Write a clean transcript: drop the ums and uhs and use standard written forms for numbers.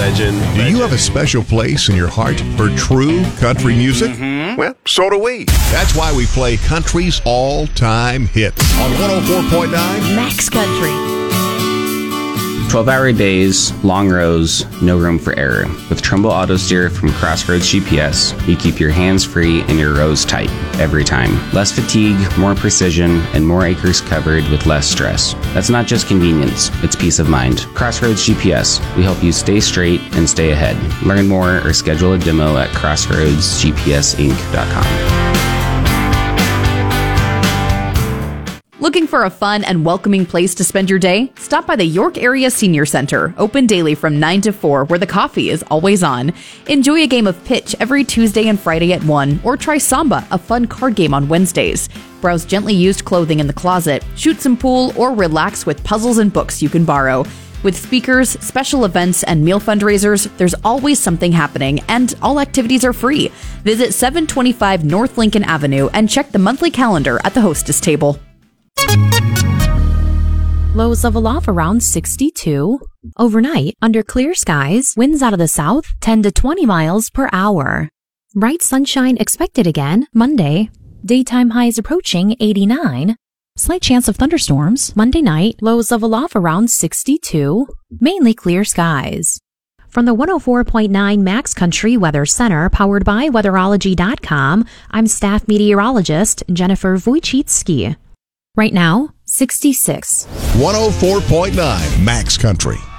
Legend. Do you have a special place in your heart for true country music? Well, so do we. That's why we play country's all-time hits on 104.9 Max Country. 12-hour days, long rows, no room for error. With Trumbull Auto Steer from Crossroads GPS, you keep your hands free and your rows tight every time. Less fatigue, more precision, and more acres covered with less stress. That's not just convenience, it's peace of mind. Crossroads GPS, we help you stay straight and stay ahead. Learn more or schedule a demo at crossroadsgpsinc.com. Looking for a fun and welcoming place to spend your day? Stop by the York Area Senior Center, open daily from 9 to 4, where the coffee is always on. Enjoy a game of pitch every Tuesday and Friday at 1, or try Samba, a fun card game on Wednesdays. Browse gently used clothing in the closet, shoot some pool, or relax with puzzles and books you can borrow. With speakers, special events, and meal fundraisers, there's always something happening, and all activities are free. Visit 725 North Lincoln Avenue and check the monthly calendar at the hostess table. Lows of aloft around 62. Overnight, under clear skies, winds out of the south 10 to 20 miles per hour. Bright sunshine expected again Monday. Daytime highs approaching 89. Slight chance of thunderstorms Monday night. Lows of aloft around 62. Mainly clear skies. From the 104.9 Max Country Weather Center, powered by Weatherology.com, I'm staff meteorologist Jennifer Wojcicki. Right now, 66. 104.9 Max Country.